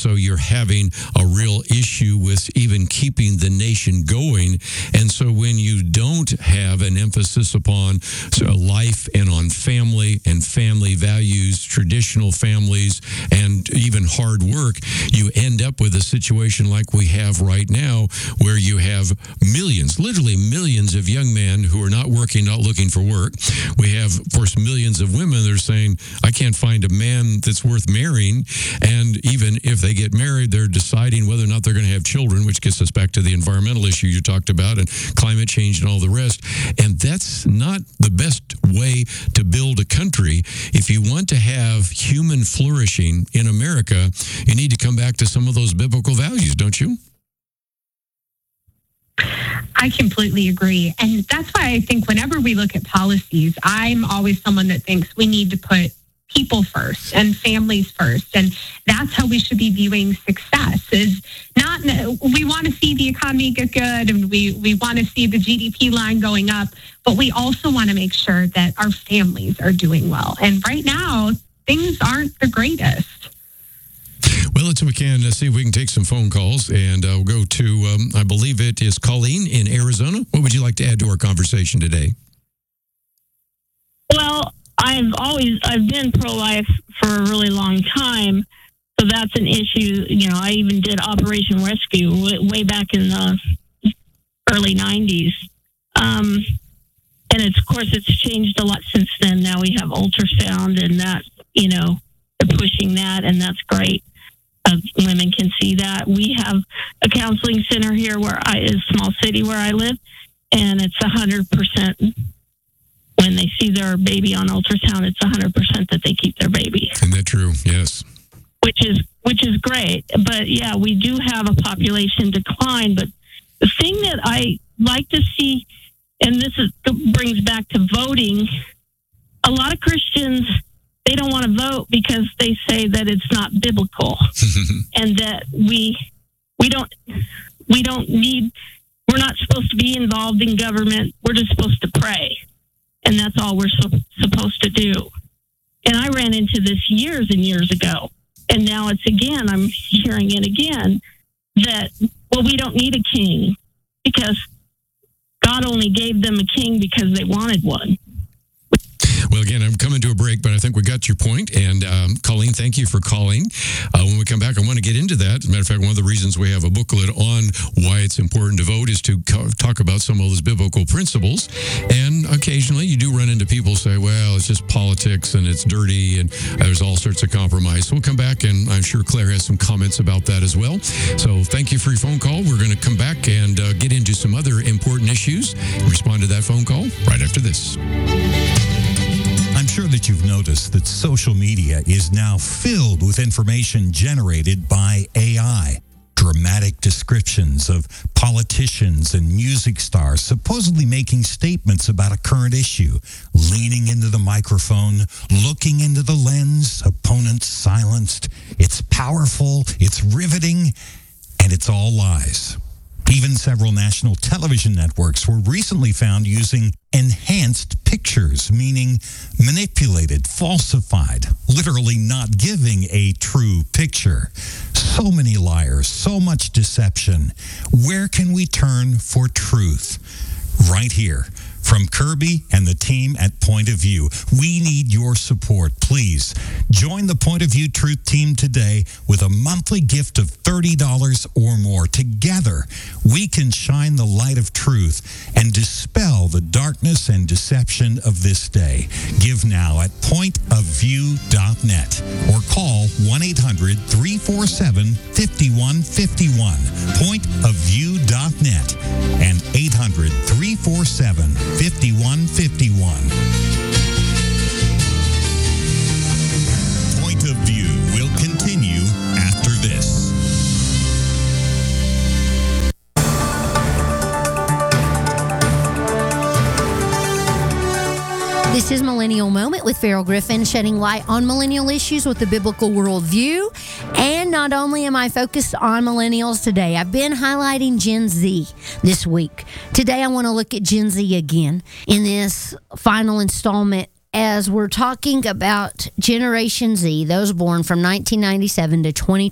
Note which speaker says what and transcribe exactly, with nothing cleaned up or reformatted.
Speaker 1: so you're having a real issue with even keeping the nation going. And so when you don't have an emphasis upon so life and on family and family values, traditional families, and even hard work, you end up with a situation like we have right now, where you have millions, literally millions of young men who are not working, not looking for work. We have, of course, millions of women that are saying, I can't find a man that's worth marrying. And even if they get married, they're deciding whether or not they're going to have children, which gets us back to the environmental issue you talked about and climate change and all the rest. And that's not the best way to build a country. If you want to have human flourishing in America, you need to come back to some of those biblical values, don't you?
Speaker 2: I completely agree. And that's why I think whenever we look at policies, I'm always someone that thinks we need to put people first and families first. And that's how we should be viewing success. Is not, we want to see the economy get good and we, we want to see the G D P line going up, but we also want to make sure that our families are doing well. And right now, things aren't the greatest.
Speaker 1: Well, let's see if we can uh, see if we can take some phone calls, and uh, we'll go to, um, I believe it is Colleen in Arizona. What would you like to add to our conversation today?
Speaker 3: Well, I've always, I've been pro-life for a really long time, so that's an issue. You know, I even did Operation Rescue way, way back in the early nineties. Um, and it's, of course, it's changed a lot since then. Now we have ultrasound, and that, you know, they're pushing that, and that's great. Uh, women can see that. We have a counseling center here where I, is a small city where I live, and it's one hundred percent when they see their baby on ultrasound, it's one hundred percent that they keep their baby.
Speaker 1: Isn't that true? Yes.
Speaker 3: Which is, which is great. But yeah, we do have a population decline. But the thing that I like to see, and this is, brings back to voting, a lot of Christians, they don't want to vote because they say that it's not biblical and that we we don't we don't need we're not supposed to be involved in government. We're just supposed to pray, and that's all we're so, supposed to do. And I ran into this years and years ago, and now it's again. I'm hearing it again that well, we don't need a king because God only gave them a king because they wanted one.
Speaker 1: Well, again, I'm coming to a break, but I think we got your point. And um, Colleen, thank you for calling. Uh, when we come back, I want to get into that. As a matter of fact, one of the reasons we have a booklet on why it's important to vote is to co- talk about some of those biblical principles. And occasionally you do run into people who say, well, it's just politics and it's dirty and uh, there's all sorts of compromise. So we'll come back, and I'm sure Claire has some comments about that as well. So thank you for your phone call. We're going to come back and uh, get into some other important issues. Respond to that phone call right after this.
Speaker 4: I'm sure that you've noticed that social media is now filled with information generated by A I. Dramatic descriptions of politicians and music stars supposedly making statements about a current issue, leaning into the microphone, looking into the lens, opponents silenced. It's powerful, it's riveting, and it's all lies. Even several national television networks were recently found using enhanced pictures, meaning manipulated, falsified, literally not giving a true picture. So many liars, so much deception. Where can we turn for truth? Right here. From Kirby and the team at Point of View, we need your support. Please join the Point of View Truth Team today with a monthly gift of thirty dollars or more. Together, we can shine the light of truth and dispel the darkness and deception of this day. Give now at point of view dot net or call one eight hundred three four seven five one five one, point of view dot net and eight hundred three four seven fifty-one fifty-one. Point of View will continue after this.
Speaker 5: This is Millennial Moment with Farrell Griffin, shedding light on millennial issues with the biblical worldview. And not only am I focused on millennials today, I've been highlighting Gen Z this week. Today I want to look at Gen Z again in this final installment as we're talking about Generation Z, those born from nineteen ninety-seven to twenty